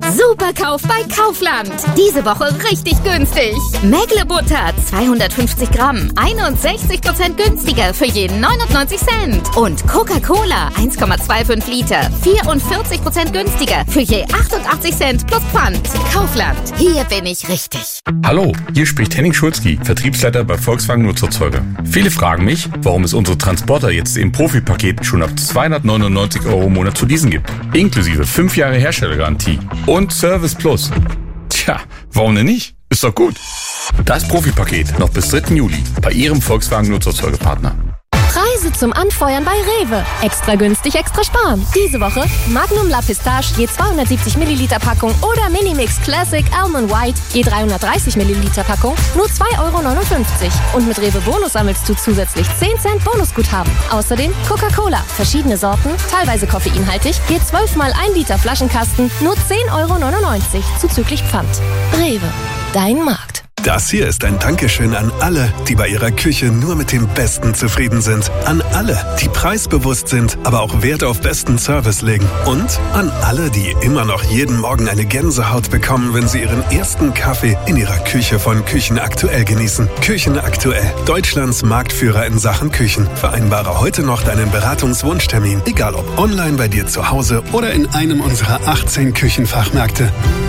Superkauf bei Kaufland. Diese Woche richtig günstig. Mägle-Butter 250 Gramm, 61% günstiger für jeden 99 Cent. Und Coca-Cola 1,25 Liter, 44% günstiger für je 88 Cent plus Pfand. Kaufland, hier bin ich richtig. Hallo, hier spricht Henning Schulzki, Vertriebsleiter bei Volkswagen Nutzerzeuger. Viele fragen mich, warum es unsere Transporter jetzt im Profipaket schon ab 299 € im Monat zu leasen gibt. Inklusive 5 Jahre Herstellergarantie und Service Plus. Tja, warum denn nicht? Ist doch gut. Das Profipaket noch bis 3. Juli bei Ihrem Volkswagen Nutzerzeugerpartner. Preise zum Anfeuern bei Rewe. Extra günstig, extra sparen. Diese Woche Magnum La Pistache je 270 Milliliter Packung oder Minimix Classic Almond White je 330 Milliliter Packung nur 2,59 €. Und mit Rewe Bonus sammelst du zusätzlich 10 Cent Bonusguthaben. Außerdem Coca-Cola, verschiedene Sorten, teilweise koffeinhaltig, je 12 mal 1 Liter Flaschenkasten nur 10,99 € zuzüglich Pfand. Rewe, dein Markt. Das hier ist ein Dankeschön an alle, die bei ihrer Küche nur mit dem Besten zufrieden sind. An alle, die preisbewusst sind, aber auch Wert auf besten Service legen. Und an alle, die immer noch jeden Morgen eine Gänsehaut bekommen, wenn sie ihren ersten Kaffee in ihrer Küche von Küchen Aktuell genießen. Küchen Aktuell, Deutschlands Marktführer in Sachen Küchen. Vereinbare heute noch deinen Beratungswunschtermin, egal ob online bei dir zu Hause oder in einem unserer 18 Küchenfachmärkte.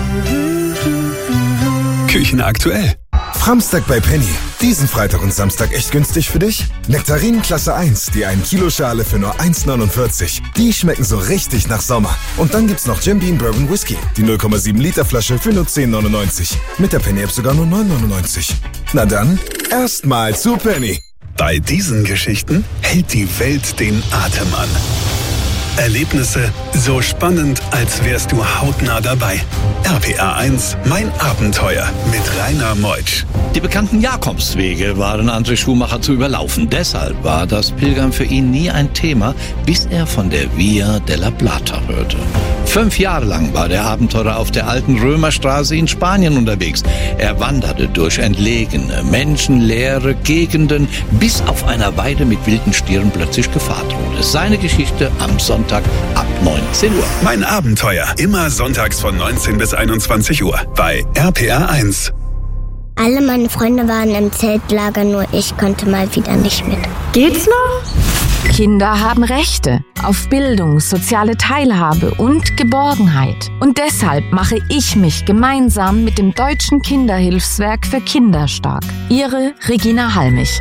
Küchen Aktuell. Framstag bei Penny. Diesen Freitag und Samstag echt günstig für dich? Nektarinen Klasse 1, die 1 Kilo Schale für nur 1,49. Die schmecken so richtig nach Sommer. Und dann gibt's noch Jim Beam Bourbon Whisky, die 0,7 Liter Flasche für nur 10,99. Mit der Penny-App sogar nur 9,99. Na dann, erstmal zu Penny. Bei diesen Geschichten hält die Welt den Atem an. Erlebnisse so spannend, als wärst du hautnah dabei. RPA 1, mein Abenteuer mit Rainer Meutsch. Die bekannten Jakobswege waren André Schumacher zu überlaufen. Deshalb war das Pilgern für ihn nie ein Thema, bis er von der Via della Plata hörte. 5 Jahre lang war der Abenteurer auf der alten Römerstraße in Spanien unterwegs. Er wanderte durch entlegene, menschenleere Gegenden, bis auf einer Weide mit wilden Stieren plötzlich Gefahr drohte. Seine Geschichte am Sonntag ab 19 Uhr. Mein Abenteuer, immer sonntags von 19 bis 21 Uhr bei RPA 1. Alle meine Freunde waren im Zeltlager, nur ich konnte mal wieder nicht mit. Geht's noch? Kinder haben Rechte auf Bildung, soziale Teilhabe und Geborgenheit. Und deshalb mache ich mich gemeinsam mit dem Deutschen Kinderhilfswerk für Kinder stark. Ihre Regina Halmich.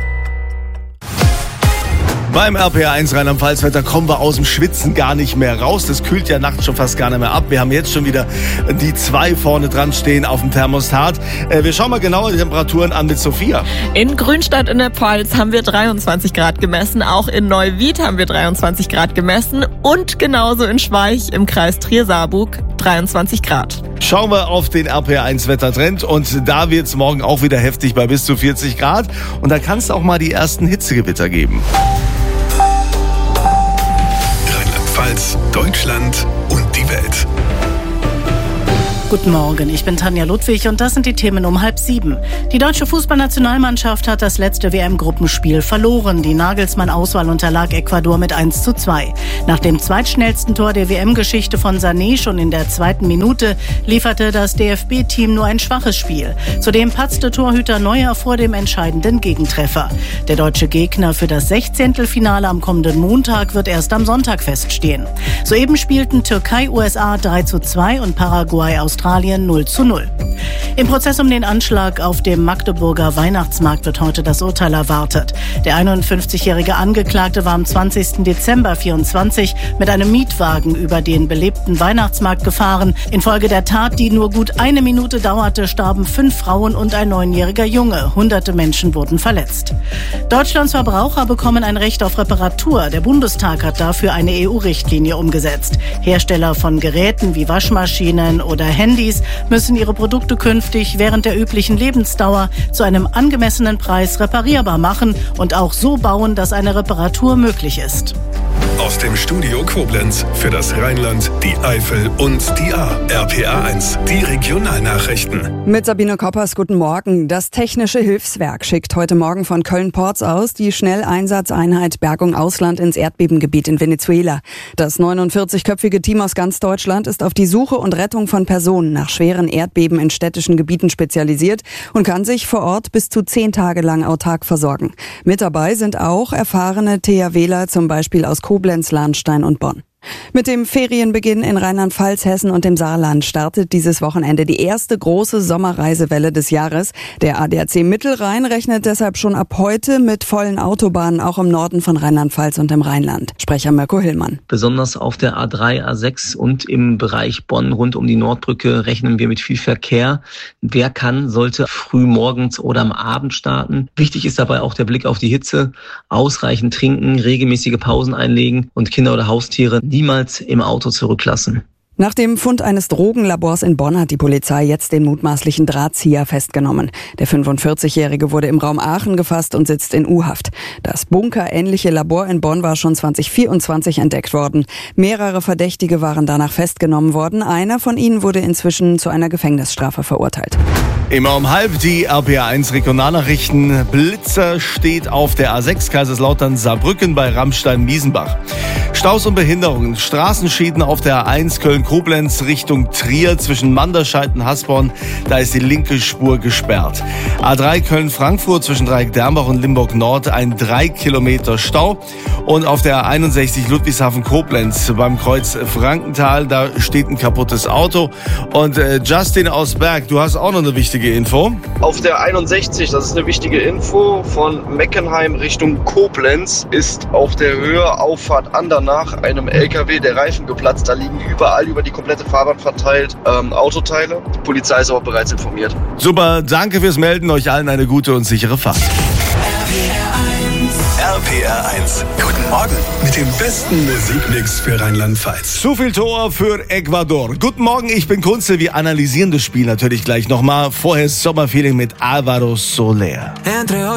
Beim RPA1 Rheinland-Pfalz-Wetter kommen wir aus dem Schwitzen gar nicht mehr raus. Das kühlt ja nachts schon fast gar nicht mehr ab. Wir haben jetzt schon wieder die 2 vorne dran stehen auf dem Thermostat. Wir schauen mal genauer die Temperaturen an mit Sophia. In Grünstadt in der Pfalz haben wir 23 Grad gemessen. Auch in Neuwied haben wir 23 Grad gemessen. Und genauso in Schweich im Kreis Trier-Saarburg 23 Grad. Schauen wir auf den RPA1-Wettertrend und da wird es morgen auch wieder heftig bei bis zu 40 Grad. Und da kann es auch mal die ersten Hitzegewitter geben. Rheinland-Pfalz, Deutschland und die Welt. Guten Morgen, ich bin Tanja Ludwig und das sind die Themen um 6:30. Die deutsche Fußballnationalmannschaft hat das letzte WM-Gruppenspiel verloren. Die Nagelsmann-Auswahl unterlag Ecuador mit 1:2. Nach dem zweitschnellsten Tor der WM-Geschichte von Sané schon in der 2. Minute lieferte das DFB-Team nur ein schwaches Spiel. Zudem patzte Torhüter Neuer vor dem entscheidenden Gegentreffer. Der deutsche Gegner für das 16. am kommenden Montag wird erst am Sonntag feststehen. Soeben spielten Türkei, USA 3:2 und Paraguay, Australien 0:0. Im Prozess um den Anschlag auf dem Magdeburger Weihnachtsmarkt wird heute das Urteil erwartet. Der 51-jährige Angeklagte war am 20. Dezember 24 mit einem Mietwagen über den belebten Weihnachtsmarkt gefahren. Infolge der Tat, die nur gut 1 Minute dauerte, starben 5 Frauen und ein 9-jähriger Junge. Hunderte Menschen wurden verletzt. Deutschlands Verbraucher bekommen ein Recht auf Reparatur. Der Bundestag hat dafür eine EU-Richtlinie umgesetzt. Hersteller von Geräten wie Waschmaschinen oder Handys müssen ihre Produkte künftig während der üblichen Lebensdauer zu einem angemessenen Preis reparierbar machen und auch so bauen, dass eine Reparatur möglich ist. Aus dem Studio Koblenz für das Rheinland, die Eifel und die Ahr. RPA1, die Regionalnachrichten. Mit Sabine Koppers, guten Morgen. Das Technische Hilfswerk schickt heute Morgen von Köln-Porz aus die Schnelleinsatzeinheit Bergung Ausland ins Erdbebengebiet in Venezuela. Das 49-köpfige Team aus ganz Deutschland ist auf die Suche und Rettung von Personen nach schweren Erdbeben in städtischen Gebieten spezialisiert und kann sich vor Ort bis zu 10 Tage lang autark versorgen. Mit dabei sind auch erfahrene THWler, zum Beispiel aus Koblenz, Lahnstein und Bonn. Mit dem Ferienbeginn in Rheinland-Pfalz, Hessen und dem Saarland startet dieses Wochenende die erste große Sommerreisewelle des Jahres. Der ADAC Mittelrhein rechnet deshalb schon ab heute mit vollen Autobahnen, auch im Norden von Rheinland-Pfalz und im Rheinland. Sprecher Mirko Hillmann. Besonders auf der A3, A6 und im Bereich Bonn rund um die Nordbrücke rechnen wir mit viel Verkehr. Wer kann, sollte früh morgens oder am Abend starten. Wichtig ist dabei auch der Blick auf die Hitze, ausreichend trinken, regelmäßige Pausen einlegen und Kinder oder Haustiere niemals im Auto zurücklassen. Nach dem Fund eines Drogenlabors in Bonn hat die Polizei jetzt den mutmaßlichen Drahtzieher festgenommen. Der 45-Jährige wurde im Raum Aachen gefasst und sitzt in U-Haft. Das bunkerähnliche Labor in Bonn war schon 2024 entdeckt worden. Mehrere Verdächtige waren danach festgenommen worden. Einer von ihnen wurde inzwischen zu einer Gefängnisstrafe verurteilt. Immer um 12:30 die RPA1 Regionalnachrichten. Blitzer steht auf der A6 Kaiserslautern-Saarbrücken bei Rammstein-Miesenbach. Staus und Behinderungen, Straßenschäden auf der A1 Köln-Koblenz Richtung Trier zwischen Manderscheid und Hasborn. Da ist die linke Spur gesperrt. A3 Köln-Frankfurt zwischen Dreieck-Dernbach und Limburg-Nord ein 3 Kilometer Stau. Und auf der A61 Ludwigshafen-Koblenz beim Kreuz Frankenthal, da steht ein kaputtes Auto. Und Justin aus Berg, du hast auch noch eine wichtige Info. Auf der 61, das ist eine wichtige Info, von Meckenheim Richtung Koblenz ist auf der Höhe Auffahrt Andernach einem LKW der Reifen geplatzt. Da liegen überall über die komplette Fahrbahn verteilt Autoteile. Die Polizei ist aber bereits informiert. Super, danke fürs Melden. Euch allen eine gute und sichere Fahrt. RPR1, guten Morgen mit dem besten Musikmix für Rheinland-Pfalz. Zu viel Tor für Ecuador. Guten Morgen, ich bin Kunze. Wir analysieren das Spiel natürlich gleich nochmal. Vorher Sommerfeeling mit Alvaro Soler.